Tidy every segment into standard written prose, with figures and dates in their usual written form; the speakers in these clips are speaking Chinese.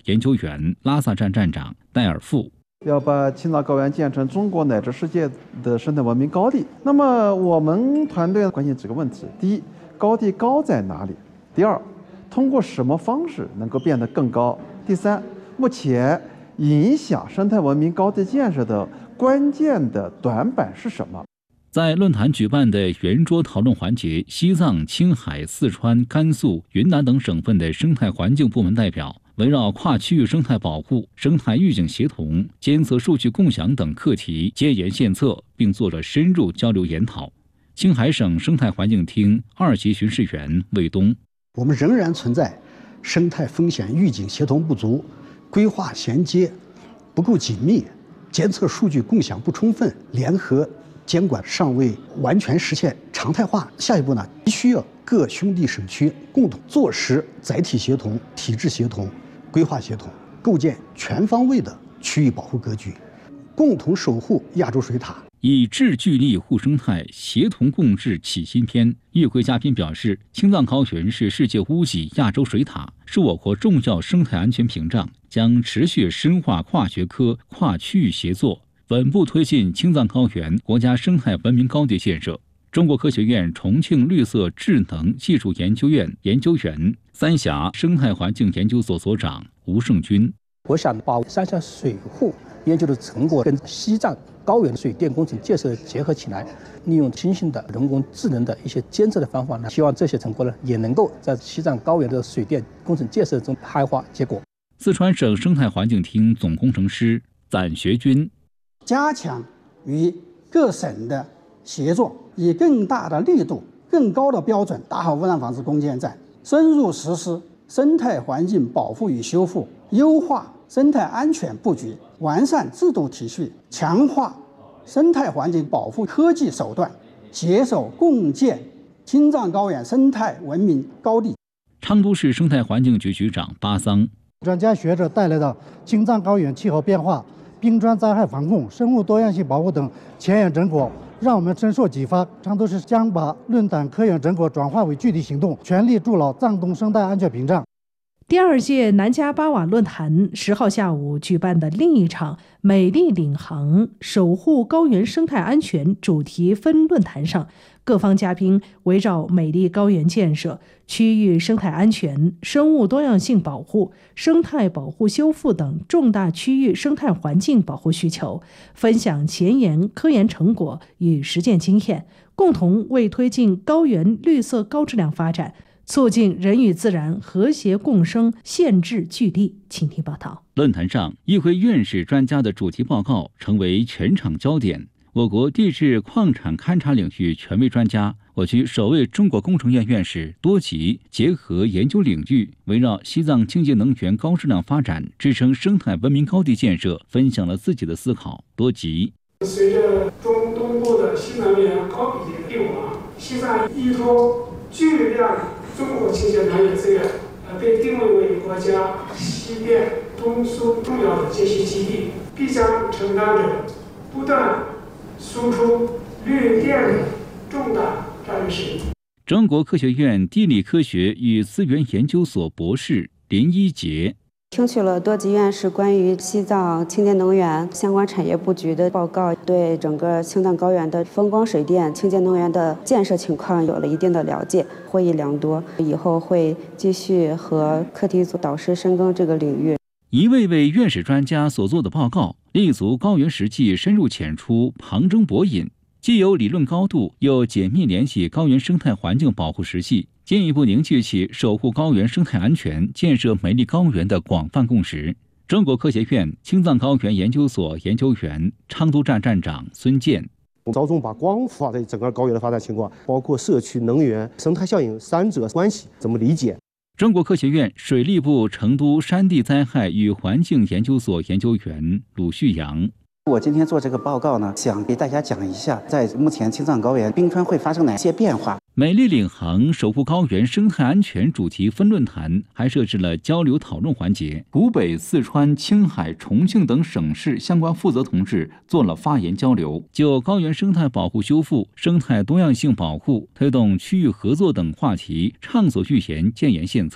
研究员、拉萨站站长戴尔富。 要把青藏高原建成中国乃至世界的生态文明高地。那么我们团队关心几个问题：第一，高地高在哪里？第二，通过什么方式能够变得更高？第三，目前影响生态文明高地建设的关键的短板是什么？ 在论坛举办的圆桌讨论环节，西藏、青海、四川、甘肃、云南等省份的生态环境部门代表围绕跨区域生态保护、生态预警协同、监测数据共享等课题建言献策，并做了深入交流研讨。青海省生态环境厅2级巡视员魏东： 我们仍然存在生态风险预警协同不足、规划衔接不够紧密、监测数据共享不充分、联合监管尚未完全实现常态化。下一步呢，必须要各兄弟省区共同落实载体协同、体制协同、规划协同，构建全方位的区域保护格局，共同守护亚洲水塔。 以智聚力护生态，协同共治启新篇。与会嘉宾表示，青藏高原是世界屋脊亚洲水塔，是我国重要生态安全屏障，将持续深化跨学科、跨区域协作，稳步推进青藏高原国家生态文明高地建设。中国科学院重庆绿色智能技术研究院研究员、三峡生态环境研究所所长吴胜军： 我想把三峡水库研究的成果跟西藏高原水电工程建设结合起来，利用新兴的人工智能的一些监测的方法呢，希望这些成果呢也能够在西藏高原的水电工程建设中开花结果。 四川省生态环境厅总工程师暂学军： 加强与各省的协作，以更大的力度、更高的标准打好污染防治攻坚战，深入实施生态环境保护与修复，优化生态安全布局，完善制度体系，强化生态环境保护科技手段，携手共建青藏高原生态文明高地。 昌都市生态环境局局长巴桑： 专家学者带来的青藏高原气候变化、冰川灾害防控、生物多样性保护等前沿成果，让我们深受启发。昌都市将把论坛科研成果转化为具体行动，全力筑牢藏东生态安全屏障。 第2届南迦巴瓦论坛10号下午举办的另一场美丽领航守护高原生态安全主题分论坛上，各方嘉宾围绕美丽高原建设、区域生态安全、生物多样性保护、生态保护修复等重大区域生态环境保护需求，分享前沿科研成果与实践经验，共同为推进高原绿色高质量发展、促进人与自然和谐共生献智聚力。请听报道。 论坛上，议会院士专家的主题报告成为全场焦点。我国地质矿产勘察领域权威专家，我局首位中国工程院院士多吉结合研究领域，围绕西藏清洁能源高质量发展支撑生态文明高地建设，分享了自己的思考。多吉： 随着中东部的新能源高比例的并网，西藏依托巨量中国清洁能源资源，被定位为国家西边东苏重要的接续基地，必将承担着不断输出绿电的重大战略使命。 中国科学院地理科学与资源研究所博士林一杰： 听取了多吉院士关于西藏清洁能源相关产业布局的报告，对整个青藏高原的风光水电、清洁能源的建设情况有了一定的了解，获益良多。以后会继续和课题组导师深耕这个领域。 一位位院士专家所做的报告，立足高原实际，深入浅出，旁征博引，既有理论高度，又紧密联系高原生态环境保护实际，进一步凝聚起守护高原生态安全、建设美丽高原的广泛共识。中国科学院青藏高原研究所研究员、昌都站站长孙健： 着重把光伏在整个高原的发展情况，包括社区能源、生态效应三者关系怎么理解。 中国科学院水利部成都山地灾害与环境研究所研究员鲁旭阳： 我今天做这个报告呢，想给大家讲一下，在目前青藏高原冰川会发生哪些变化。 美丽领航守护高原生态安全主题分论坛还设置了交流讨论环节，湖北、四川、青海、重庆等省市相关负责同志做了发言交流，就高原生态保护修复、生态多样性保护、推动区域合作等话题畅所欲言，建言献策。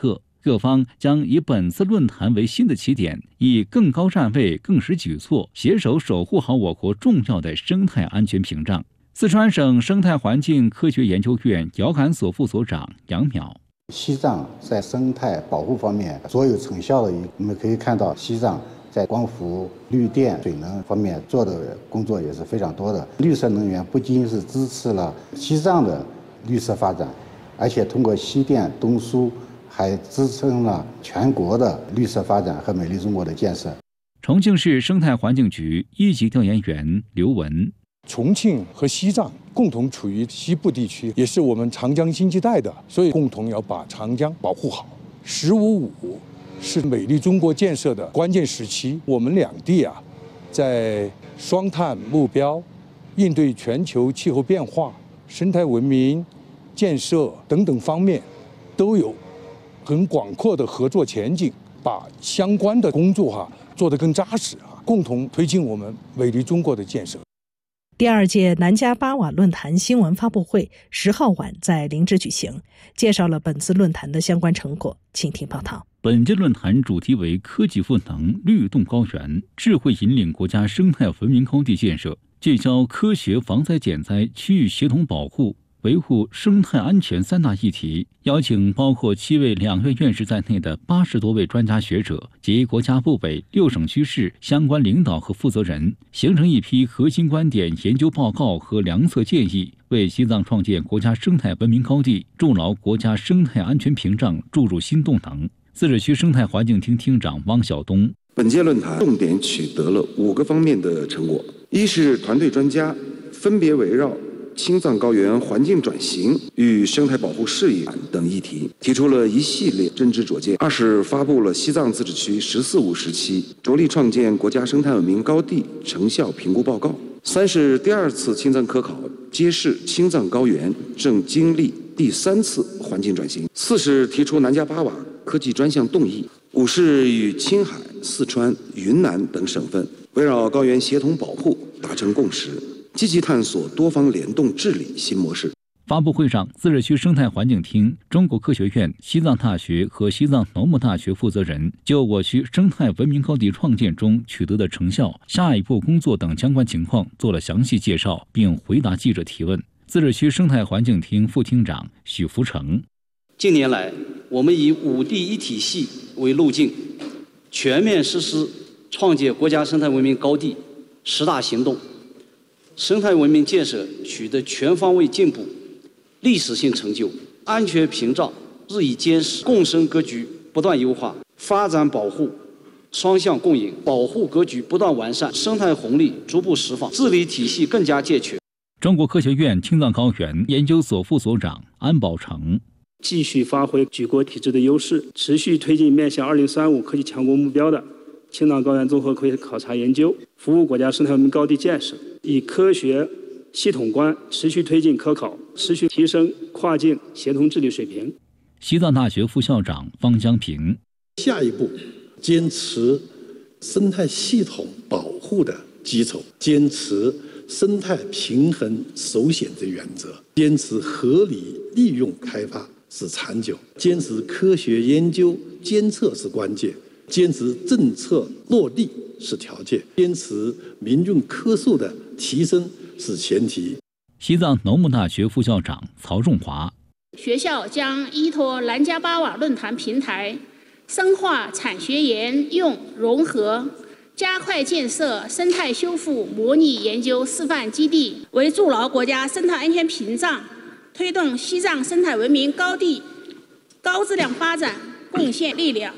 各方将以本次论坛为新的起点，以更高站位、更实举措，携手守护好我国重要的生态安全屏障。四川省生态环境科学研究院遥感所副所长杨淼： 西藏在生态保护方面卓有成效的，我们可以看到西藏在光伏、绿电、水能方面做的工作也是非常多的。绿色能源不仅是支持了西藏的绿色发展，而且通过西电东输，还支撑了全国的绿色发展和美丽中国的建设。 重庆市生态环境局一级调研员刘文： 重庆和西藏共同处于西部地区，也是我们长江经济带的，所以共同要把长江保护好。“15+5”是美丽中国建设的关键时期，我们两地在双碳目标、应对全球气候变化、生态文明建设等等方面都有很广阔的合作前景，把相关的工作做得更扎实，共同推进我们美丽中国的建设。 第2届南迦巴瓦论坛新闻发布会10号晚在林芝举行，介绍了本次论坛的相关成果。请听报道。 本届论坛主题为科技赋能律动高原，智慧引领国家生态文明高地建设，聚焦科学防灾减灾、区域协同保护、维护生态安全3大议题，邀请包括7位2院院士在内的80多位专家学者及国家部委、6省区市相关领导和负责人，形成一批核心观点研究报告和良策建议，为西藏创建国家生态文明高地、筑牢国家生态安全屏障注入新动能。自治区生态环境厅厅长汪晓东： 本届论坛重点取得了5个方面的成果：一是团队专家分别围绕青藏高原环境转型与生态保护事宜等议题，提出了一系列真知灼见；二是发布了西藏自治区“14+5”时期着力创建国家生态文明高地成效评估报告；三是第2次青藏科考揭示青藏高原正经历第3次环境转型；四是提出南迦巴瓦科技专项动议；五是与青海、四川、云南等省份围绕高原协同保护达成共识，积极探索多方联动治理新模式。 发布会上，自治区生态环境厅、中国科学院、西藏大学和西藏农牧大学负责人就我区生态文明高地创建中取得的成效、下一步工作等相关情况做了详细介绍，并回答记者提问。自治区生态环境厅副厅长许福成： 近年来，我们以5地1体系为路径，全面实施创建国家生态文明高地10大行动，生态文明建设取得全方位进步、历史性成就，安全屏障日益坚实，共生格局不断优化，发展保护双向共赢，保护格局不断完善，生态红利逐步释放，治理体系更加健全。 中国科学院青藏高原研究所副所长安宝成： 继续发挥举国体制的优势，持续推进面向2035科技强国目标的青藏高原综合科学考察研究，服务国家生态文明高地建设，以科学系统观持续推进科考，持续提升跨境协同治理水平。 西藏大学副校长方江平： 下一步坚持生态系统保护的基础，坚持生态平衡首选的原则，坚持合理利用开发是长久，坚持科学研究监测是关键，坚持政策落地是条件，坚持民众科数的提升是前提。 西藏农牧大学副校长曹仲华： 学校将依托南迦巴瓦论坛平台，深化产学研用融合，加快建设生态修复模拟研究示范基地，为筑牢国家生态安全屏障，推动西藏生态文明高地高质量发展贡献力量。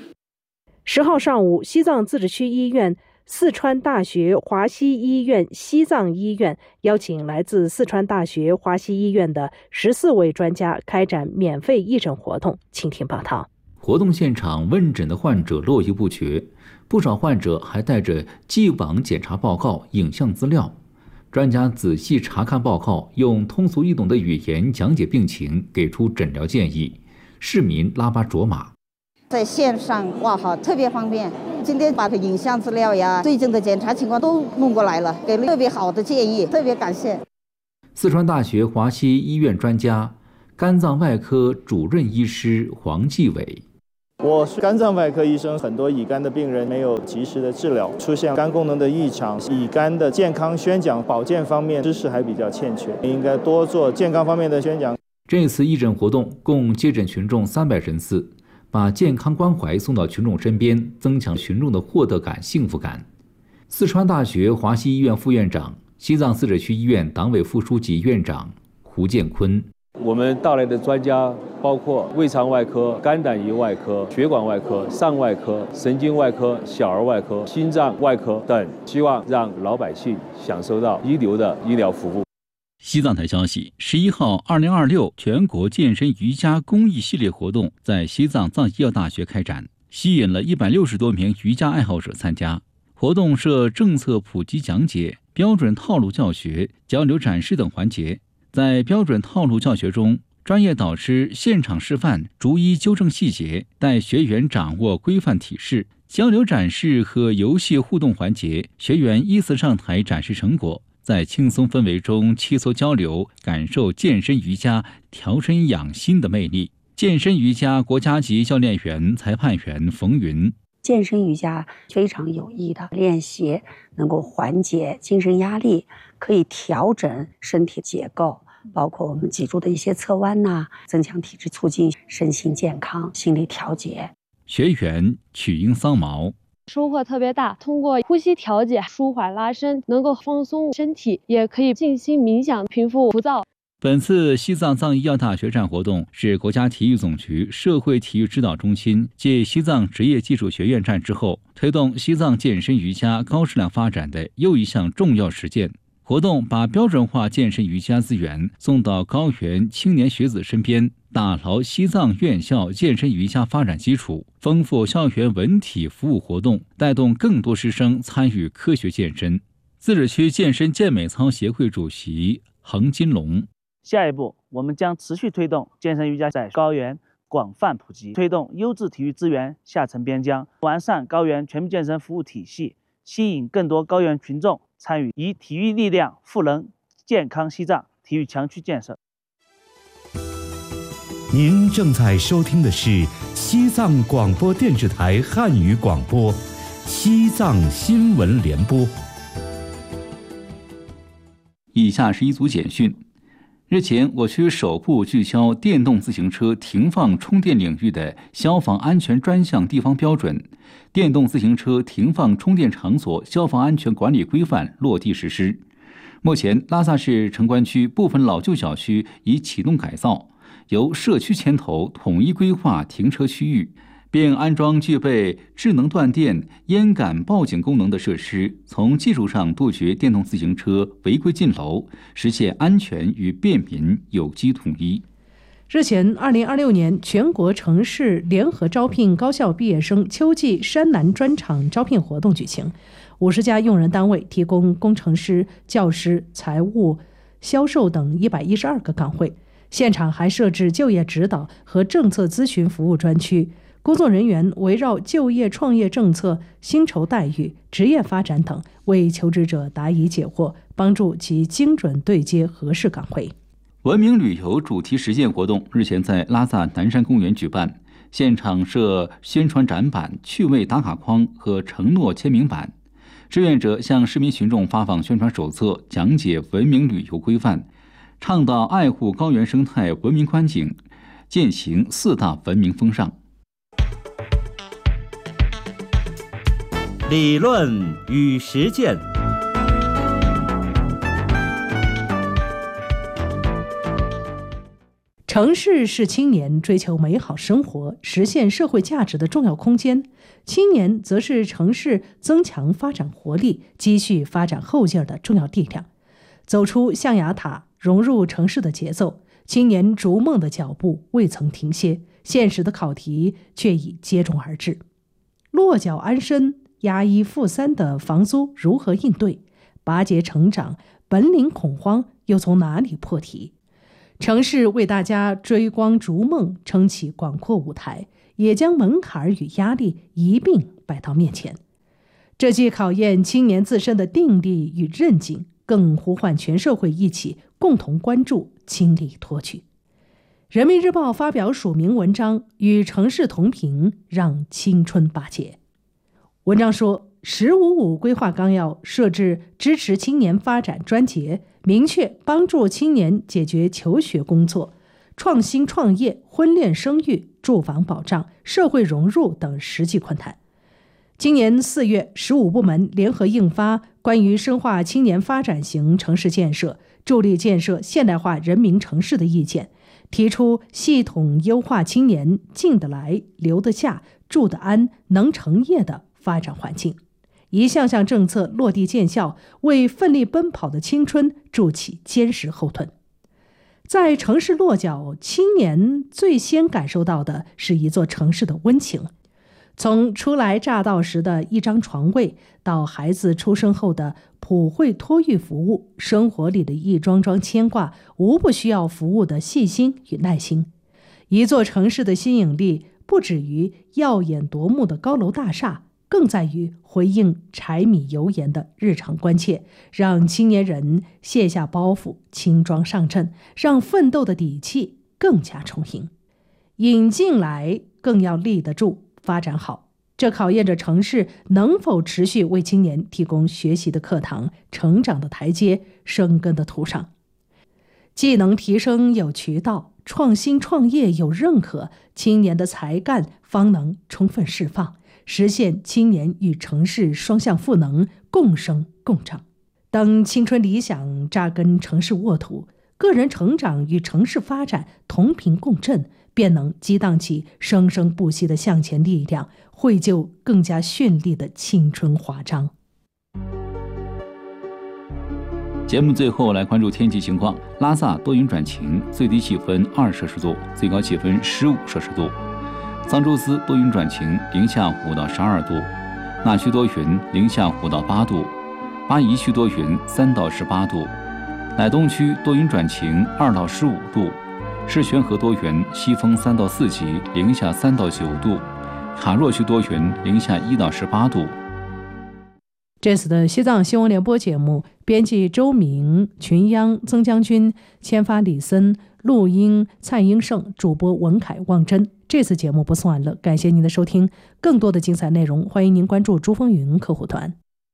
10号上午，西藏自治区医院、四川大学华西医院、西藏医院邀请来自四川大学华西医院的14位专家开展免费义诊活动。请听报道。 活动现场问诊的患者络绎不绝，不少患者还带着既往检查报告、影像资料。专家仔细查看报告，用通俗易懂的语言讲解病情，给出诊疗建议。市民拉巴卓玛： 在线上哇好，特别方便。今天把影像资料呀、最近的检查情况都弄过来了，给了特别好的建议，特别感谢。 四川大学华西医院专家、肝脏外科主任医师黄继伟： 我是肝脏外科医生，很多乙肝的病人没有及时的治疗，出现肝功能的异常，乙肝的健康宣讲保健方面知识还比较欠缺，应该多做健康方面的宣讲。 这次义诊活动共接诊群众300人次，把健康关怀送到群众身边，增强群众的获得感、幸福感。四川大学华西医院副院长、西藏自治区医院党委副书记、院长胡建坤。 我们到来的专家包括胃肠外科、肝胆胰外科、血管外科、上外科、神经外科、小儿外科、心脏外科等，希望让老百姓享受到一流的医疗服务。 西藏台消息，11号2026全国健身瑜伽公益系列活动在西藏藏医药大学开展，吸引了160多名瑜伽爱好者参加。活动设政策普及讲解、标准套路教学、交流展示等环节。在标准套路教学中，专业导师现场示范，逐一纠正细节，带学员掌握规范体式。交流展示和游戏互动环节，学员依次上台展示成果，在轻松氛围中切磋交流，感受健身瑜伽调身养心的魅力。健身瑜伽国家级教练员、裁判员冯云。 健身瑜伽非常有益的练习，能够缓解精神压力，可以调整身体结构，包括我们脊柱的一些侧弯增强体质，促进身心健康、心理调节。 学员曲英桑毛。 收获特别大，通过呼吸调节、舒缓拉伸，能够放松身体，也可以静心冥想，平复浮躁。 本次西藏藏医药大学站活动是国家体育总局社会体育指导中心继西藏职业技术学院站之后，推动西藏健身瑜伽高质量发展的又一项重要实践。活动把标准化健身瑜伽资源送到高原青年学子身边，打牢西藏院校健身瑜伽发展基础，丰富校园文体服务活动，带动更多师生参与科学健身。自治区健身健美操协会主席恒金龙。 下一步，我们将持续推动健身瑜伽在高原广泛普及，推动优质体育资源下沉边疆，完善高原全民健身服务体系，吸引更多高原群众参与以体育力量赋能健康西藏体育强区建设。 您正在收听的是西藏广播电视台汉语广播《西藏新闻联播》。 以下是一组简讯。日前，我区首部聚焦电动自行车停放充电领域的消防安全专项地方标准《电动自行车停放充电场所消防安全管理规范》落地实施。目前，拉萨市城关区部分老旧小区已启动改造，由社区牵头统一规划停车区域，并安装具备智能断电、烟感报警功能的设施，从技术上杜绝电动自行车违规进楼，实现安全与便民有机统一。 日前，2026年全国城市联合招聘高校毕业生秋季山南专场招聘活动举行，50家用人单位提供工程师、教师、财务、销售等112个岗位，现场还设置就业指导和政策咨询服务专区。工作人员围绕就业创业政策、薪酬待遇、职业发展等，为求职者答疑解惑，帮助其精准对接合适岗位。 文明旅游主题实践活动日前在拉萨南山公园举办，现场设宣传展板、趣味打卡框和承诺签名板，志愿者向市民群众发放宣传手册，讲解文明旅游规范，倡导爱护高原生态文明观景，践行4大文明风尚。 理论与实践。 城市是青年追求美好生活、实现社会价值的重要空间，青年则是城市增强发展活力、积蓄发展后劲的重要力量。走出象牙塔，融入城市的节奏，青年逐梦的脚步未曾停歇，现实的考题却已接踵而至。落脚安身，押一付三的房租如何应对？拔节成长，本领恐慌又从哪里破题？城市为大家追光逐梦撑起广阔舞台，也将门槛与压力一并摆到面前。这既考验青年自身的定力与韧劲，更呼唤全社会一起共同关注、倾力托举。 人民日报发表署名文章，与城市同频，让青春拔节。文章说，“15+5”规划纲要设置支持青年发展专节，明确帮助青年解决求学工作、创新创业、婚恋生育、住房保障、社会融入等实际困难。今年4月，15部门联合印发《关于深化青年发展型城市建设，助力建设现代化人民城市的意见》，提出系统优化青年进得来、留得下、住得安、能成业的发展环境，一项项政策落地见效，为奋力奔跑的青春筑起坚实后盾。在城市落脚，青年最先感受到的是一座城市的温情。从初来乍到时的一张床位，到孩子出生后的普惠托育服务，生活里的一桩桩牵挂，无不需要服务的细心与耐心。一座城市的吸引力，不止于耀眼夺目的高楼大厦，更在于回应柴米油盐的日常关切，让青年人卸下包袱，轻装上阵，让奋斗的底气更加充盈。引进来更要立得住，发展好，这考验着城市能否持续为青年提供学习的课堂、成长的台阶、生根的土壤。技能提升有渠道，创新创业有认可，青年的才干方能充分释放，实现青年与城市双向赋能，共生共长。当青春理想扎根城市沃土，个人成长与城市发展同频共振，便能激荡起生生不息的向前力量，绘就更加绚丽的青春华章。 节目最后来关注天气情况。拉萨多云转晴，最低气温2摄氏度，最高气温15摄氏度。藏州司多云转晴，零下5到12度。那曲多云，零下5到8度。巴宜区多云3到18度。乃东区多云转晴2到15度。世泉河多云，西风3到4级，零下3到9度。卡若区多云，零下1到18度。 这次的西藏新闻联播节目，编辑周明、群央、曾将军，签发李森，录音蔡英胜，主播文凯、望真。这次节目播送完了，感谢您的收听。更多的精彩内容，欢迎您关注珠峰云客户端。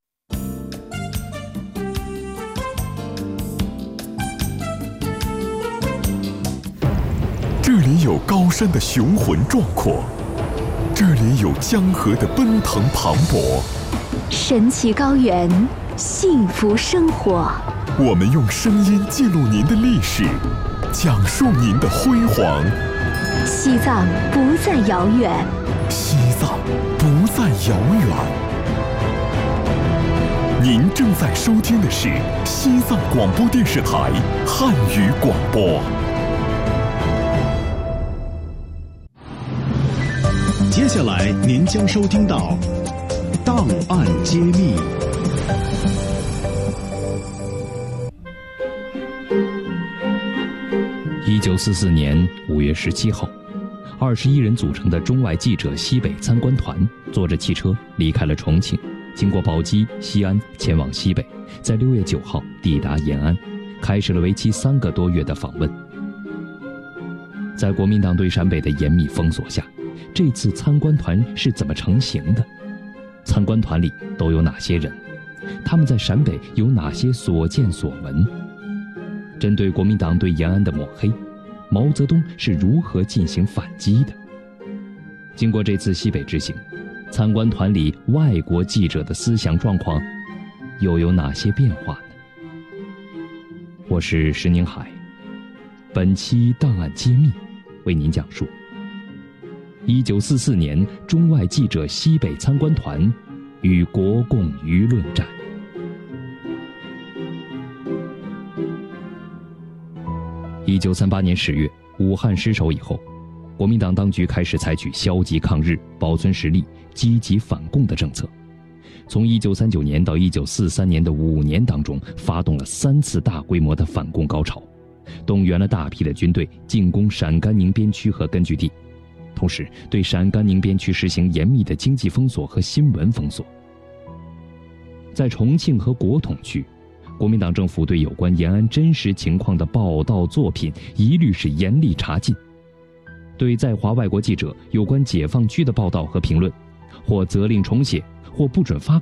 这里有高山的雄浑壮阔，这里有江河的奔腾磅礴。 神奇高原，幸福生活。 我们用声音记录您的历史，讲述您的辉煌。 西藏不再遥远， 西藏不再遥远。您正在收听的是西藏广播电视台汉语广播。 接下来您将收听到档案揭秘。 1944年5月17号，21人组成的中外记者西北参观团坐着汽车离开了重庆，经过宝鸡、西安，前往西北，在6月9号抵达延安，开始了为期3个多月的访问。在国民党对陕北的严密封锁下，这次参观团是怎么成型的？参观团里都有哪些人？他们在陕北有哪些所见所闻？针对国民党对延安的抹黑，毛泽东是如何进行反击的？经过这次西北之行，参观团里外国记者的思想状况又有哪些变化呢？我是石宁海，本期档案揭秘为您讲述1944年中外记者西北参观团与国共舆论战。1938年10月，武汉失守以后，国民党当局开始采取消极抗日、保存实力、积极反共的政策。从1939年到1943年的5年当中，发动了3次大规模的反共高潮，动员了大批的军队进攻陕甘宁边区和根据地，同时对陕甘宁边区实行严密的经济封锁和新闻封锁。在重庆和国统区，国民党政府对有关延安真实情况的报道作品一律是严厉查禁， 对在华外国记者有关解放区的报道和评论，或责令重写，或不准发稿。